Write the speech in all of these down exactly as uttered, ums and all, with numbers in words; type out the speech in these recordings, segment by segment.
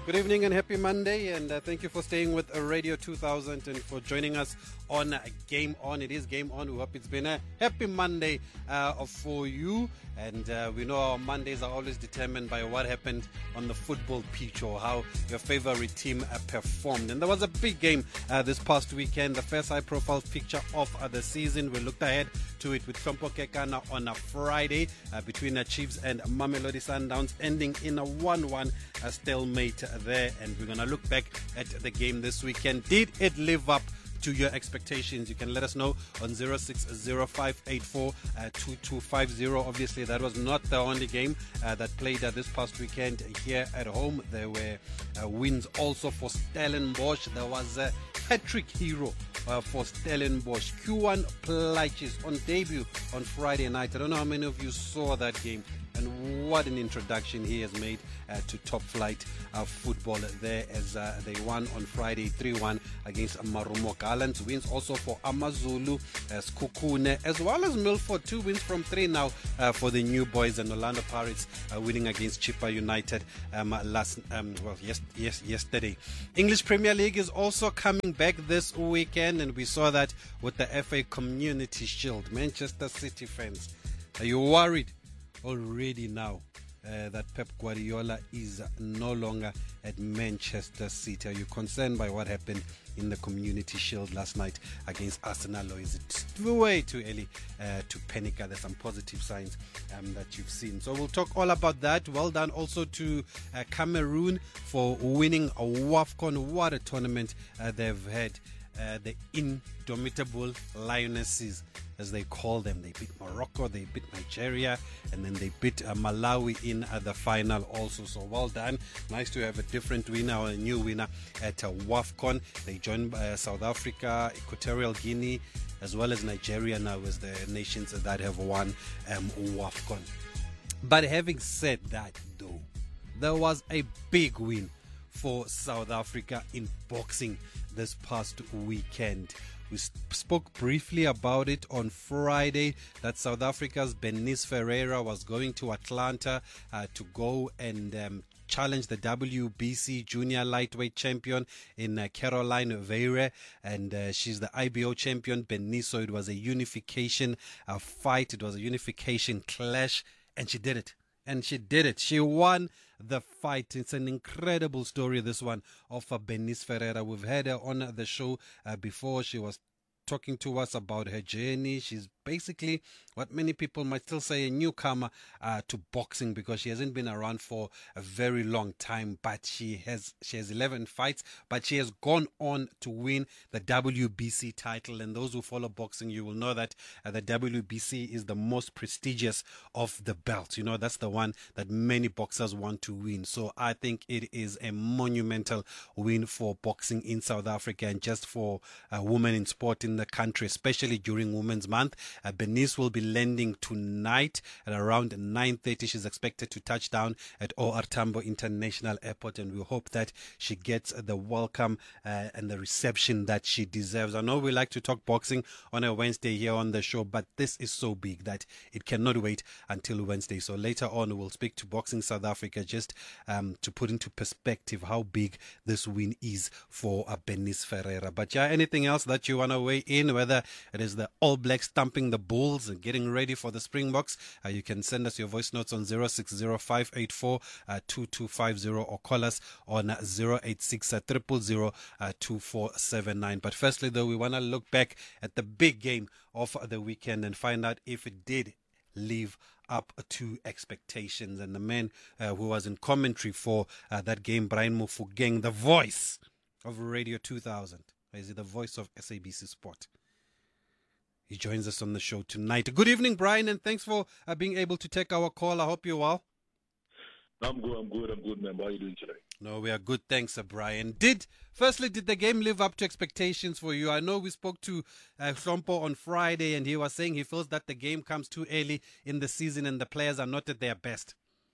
Good evening and happy Monday, and uh, thank you for staying with uh, Radio two thousand and for joining us on uh, Game On. It is Game On. We hope it's been a happy Monday uh, for you, and uh, we know our Mondays are always determined by what happened on the football pitch or how your favorite team uh, performed. And there was a big game uh, this past weekend, the first high-profile fixture of uh, the season. We looked ahead to it with Hlompo Kekana on a Friday uh, between the Chiefs and Mamelodi Sundowns, ending in a one one uh, stalemate there. And we're going to look back at the game this weekend. Did it live up to your expectations? You can let us know on zero six zero five eight four two two five zero. Obviously, that was not the only game uh, that played uh, this past weekend here at home. There were uh, wins also for Stellenbosch. There was a hat-trick hero uh, for Stellenbosch, Kuan Plaatjes, on debut on Friday night. I don't know how many of you saw that game, and what an introduction he has made uh, to top flight uh, football there, as uh, they won on Friday three one against Marumo Gallants. Wins also for Amazulu, uh, Skukune, as well as Milford. Two wins from three now uh, for the new boys, and Orlando Pirates uh, winning against Chippa United um, last um, well yes, yes yesterday. English Premier League is also coming back this weekend, and we saw that with the F A Community Shield. Manchester City fans, are you worried already now uh, that Pep Guardiola is no longer at Manchester City? Are you concerned by what happened in the Community Shield last night against Arsenal, or is it way too early uh, to panic? There's some positive signs um, that you've seen. So we'll talk all about that. Well done also to uh, Cameroon for winning a WAFCON. What a tournament uh, they've had. Uh, the indomitable Lionesses, as they call them. They beat Morocco, they beat Nigeria, and then they beat uh, Malawi in uh, the final also. So well done. Nice to have a different winner or a new winner at uh, WAFCON. They joined uh, South Africa, Equatorial Guinea, as well as Nigeria now as the nations that have won um, WAFCON. But having said that, though, there was a big win for South Africa in boxing this past weekend. We spoke briefly about it on Friday, that South Africa's Bernice Ferreira was going to Atlanta uh, to go and um, challenge the W B C junior lightweight champion in uh, Caroline Veire, and uh, she's the I B O champion, Bernice. So it was a unification uh, fight, it was a unification clash, and she did it. And she did it. She won the fight. It's an incredible story, this one, of uh, Bernice Ferreira. We've had her on the show uh, before. She was talking to us about her journey. She's basically what many people might still say a newcomer uh, to boxing, because she hasn't been around for a very long time, but she has she has eleven fights, but she has gone on to win the W B C title. And those who follow boxing, you will know that uh, the W B C is the most prestigious of the belts. You know, that's the one that many boxers want to win. So I think it is a monumental win for boxing in South Africa, and just for uh, women in sport in the country, especially during Women's Month. Uh, Bernice will be landing tonight at around nine thirty. She's expected to touch down at O R Tambo International Airport, and we hope that she gets the welcome uh, and the reception that she deserves. I know we like to talk boxing on a Wednesday here on the show, but this is so big that it cannot wait until Wednesday. So later on, we'll speak to Boxing South Africa just um, to put into perspective how big this win is for uh, Bernice Ferreira. But yeah, anything else that you want to weigh in, whether it is the All Blacks thumping the Bulls and getting ready for the Springboks, uh, you can send us your voice notes on zero six zero five eight four two two five zero or call us on zero eight six zero zero zero two four seven nine. But firstly, though, we want to look back at the big game of the weekend and find out if it did live up to expectations. And the man uh, who was in commentary for uh, that game, Brian Mofokeng, the voice of Radio two thousand, is he the voice of S A B C Sport? He joins us on the show tonight. Good evening, Brian, and thanks for uh, being able to take our call. I hope you're well. I'm good, I'm good, I'm good, man. How are you doing today? No, we are good, thanks, uh, Brian. Did, firstly, did the game live up to expectations for you? I know we spoke to uh, Hlompo on Friday, and he was saying he feels that the game comes too early in the season and the players are not at their best.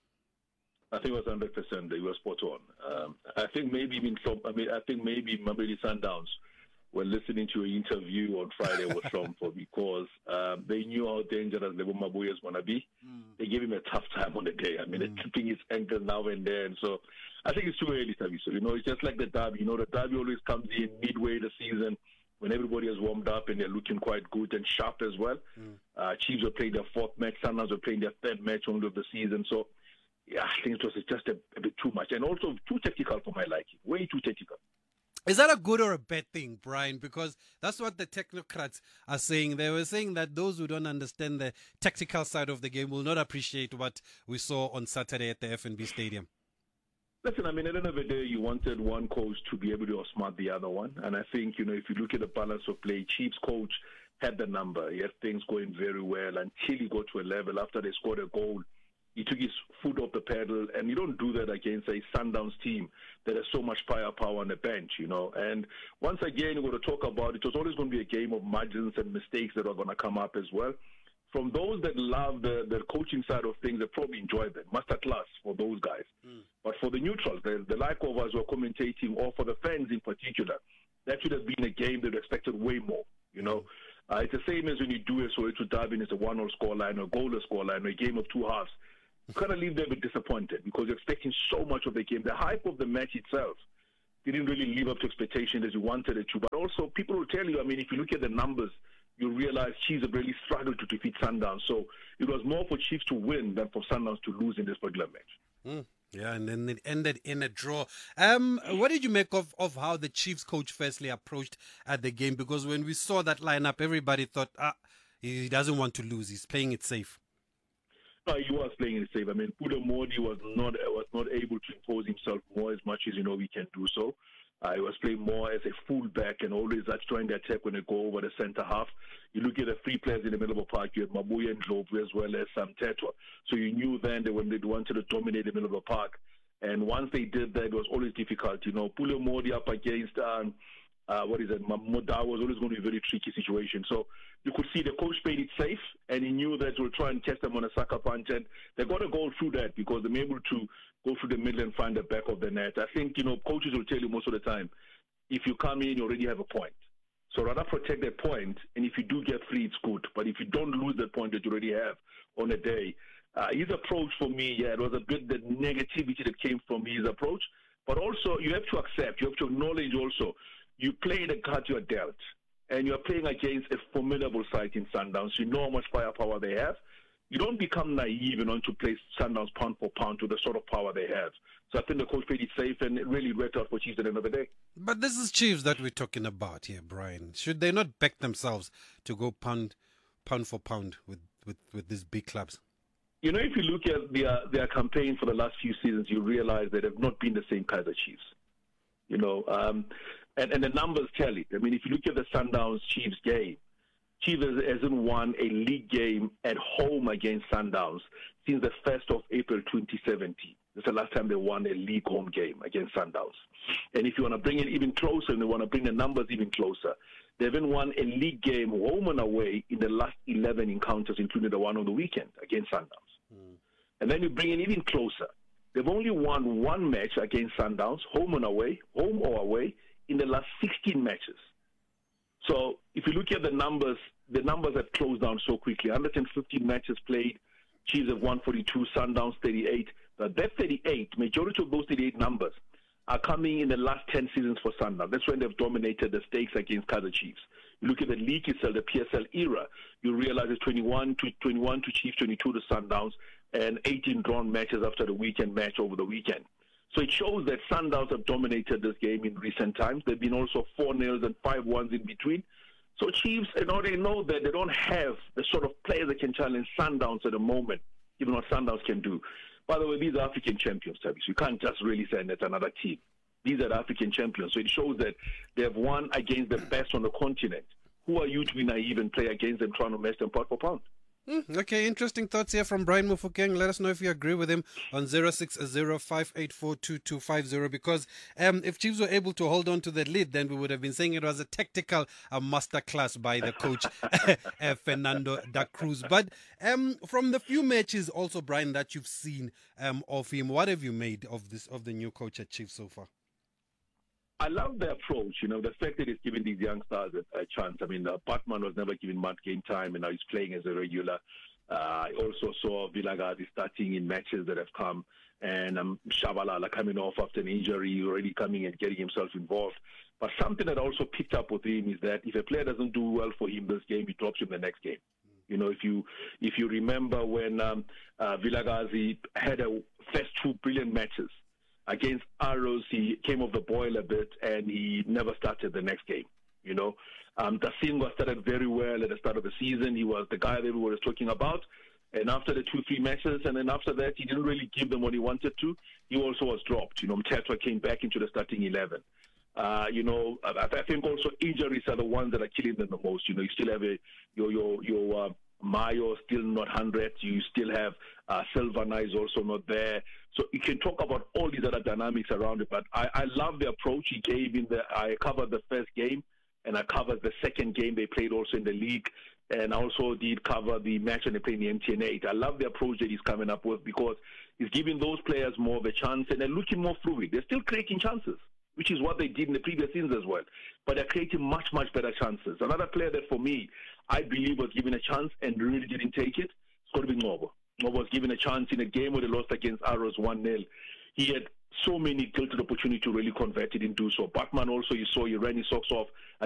I think it was one hundred percent. They were spot on. Um, I think maybe in Hlompo, I mean, I think maybe Mamelodi Sundowns when listening to your interview on Friday was from for because um, they knew how dangerous Lebo Mabuya is going to be. Mm. They gave him a tough time on the day. I mean, mm. they're tipping his ankle now and then. So I think it's too early, Tabi. So, you know, it's just like the derby. You know, the derby always comes in midway the season when everybody has warmed up and they're looking quite good and sharp as well. Mm. Uh, Chiefs are playing their fourth match. Sundowns are playing their third match only of the season. So, yeah, I think it was just a, a bit too much. And also too technical for my liking. Way too technical. Is that a good or a bad thing, Brian? Because that's what the technocrats are saying. They were saying that those who don't understand the tactical side of the game will not appreciate what we saw on Saturday at the F N B Stadium. Listen, I mean, at the end of the day, you wanted one coach to be able to outsmart the other one. And I think, you know, if you look at the balance of play, Chiefs coach had the number. He had things going very well until he got to a level after they scored a goal. He took his foot off the pedal, and you don't do that against a Sundowns team that has so much firepower on the bench, you know. And once again, we're going to talk about it was always going to be a game of margins and mistakes that are going to come up as well. From those that love the, the coaching side of things, they probably enjoy that. Masterclass for those guys. Mm. But for the neutrals, the, the like of us who are commentating, or for the fans in particular, that should have been a game that expected way more, you know. Uh, it's the same as when you do a Soweto derby and it's a one-nil scoreline or a goalless scoreline or a game of two halves. You kind of leave them a bit disappointed because you're expecting so much of the game. The hype of the match itself didn't really live up to expectations as you wanted it to. But also, people will tell you, I mean, if you look at the numbers, you realize Chiefs have really struggled to defeat Sundowns. So it was more for Chiefs to win than for Sundowns to lose in this particular match. Mm. Yeah, and then it ended in a draw. Um, what did you make of, of how the Chiefs coach firstly approached at the game? Because when we saw that lineup, everybody thought, ah, he doesn't want to lose. He's playing it safe. No, he was playing it safe. I mean, Pule Modi was not was not able to impose himself more as much as, you know, he can do so. Uh, he was playing more as a fullback and always uh, trying to attack when they go over the centre half. You look at the three players in the middle of the park, you had Mabuya and Ndlovu as well as Sam Tetwa. So you knew then that when they wanted to dominate the middle of the park. And once they did that, it was always difficult. You know, Pule Modi up against, um, uh, what is it, Modawa was always going to be a very tricky situation. So you could see the coach played it safe, and he knew that he would try and catch them on a sucker punch. And they got to go through that because they're able to go through the middle and find the back of the net. I think, you know, coaches will tell you most of the time, if you come in, you already have a point. So rather protect that point, and if you do get free, it's good. But if you don't lose that point that you already have on a day, uh, his approach for me, yeah, it was a bit the negativity that came from his approach. But also, you have to accept, you have to acknowledge also, you play the card you are dealt, and you're playing against a formidable side in Sundowns. You know how much firepower they have. You don't become naive and want to play Sundowns pound for pound to the sort of power they have. So I think the coach played it safe, and it really worked out for Chiefs at the end of the day. But this is Chiefs that we're talking about here, Brian. Should they not back themselves to go pound pound for pound with, with, with these big clubs? You know, if you look at their, their campaign for the last few seasons, you realize that they've not been the same Kaizer Chiefs. You know, um, and, and the numbers tell it. I mean, if you look at the Sundowns Chiefs game, Chiefs hasn't won a league game at home against Sundowns since the first of April twenty seventeen. That's the last time they won a league home game against Sundowns. And if you want to bring it even closer and they want to bring the numbers even closer, they haven't won a league game home and away in the last eleven encounters, including the one on the weekend against Sundowns. Mm. And then you bring it even closer. They've only won one match against Sundowns, home and away, home or away, in the last sixteen matches. So if you look at the numbers, the numbers have closed down so quickly. one hundred fifteen matches played, Chiefs have won forty-two, Sundowns thirty-eight. But that thirty-eight, majority of those thirty-eight numbers are coming in the last ten seasons for Sundowns. That's when they've dominated the stakes against Kaizer Chiefs. You look at the league itself, the P S L era, you realize it's twenty-one to twenty-one to Chiefs, twenty-two to Sundowns, and eighteen drawn matches after the weekend match over the weekend. So it shows that Sundowns have dominated this game in recent times. There have been also four nils and five ones in between. So Chiefs, you know, they know that they don't have the sort of players that can challenge Sundowns at the moment, even what Sundowns can do. By the way, these are African champions, Tavis. You can't just really say that's another team. These are the African champions. So it shows that they have won against the best on the continent. Who are you to be naive and play against them, trying to match them pound for pound? Mm, okay, interesting thoughts here from Brian Mufokeng. Let us know if you agree with him on zero six zero five eight four two two five zero, because um, if Chiefs were able to hold on to the lead, then we would have been saying it was a tactical uh, masterclass by the coach, uh, Fernando da Cruz. But um, from the few matches also, Brian, that you've seen um, of him, what have you made of this of the new coach at Chiefs so far? I love the approach, you know, the fact that he's giving these young stars a, a chance. I mean, uh, Batman was never given much game time, and now he's playing as a regular. Uh, I also saw Vilakazi starting in matches that have come, and um, Shabalala coming off after an injury, already coming and getting himself involved. But something that I also picked up with him is that if a player doesn't do well for him this game, he drops him the next game. You know, if you if you remember when um, uh, Vilakazi had a first two brilliant matches against Arrows, he came off the boil a bit and he never started the next game. You know, um, Dasingwa started very well at the start of the season. He was the guy that everyone was talking about. And after the two, three matches, and then after that, he didn't really give them what he wanted to. He also was dropped. You know, Mtetwa came back into the starting eleven. Uh, you know, I, I think also injuries are the ones that are killing them the most. You know, you still have a, your your your uh, Mayo still not one hundred. You still have uh, Silvana is also not there. So you can talk about all these other dynamics around it. But I, I love the approach he gave in the. I covered the first game, and I covered the second game they played also in the league, and I also did cover the match when they played in the M T N eight. I love the approach that he's coming up with because he's giving those players more of a chance, and they're looking more fluid. They're still creating chances, which is what they did in the previous seasons as well. But they're creating much, much better chances. Another player that, for me, I believe was given a chance and really didn't take it, it's got to be Ngobo. Ngobo was given a chance in a game where they lost against Arrows one nil. He had so many tilted opportunity to really convert it into so. Batman also, you saw, he ran his socks off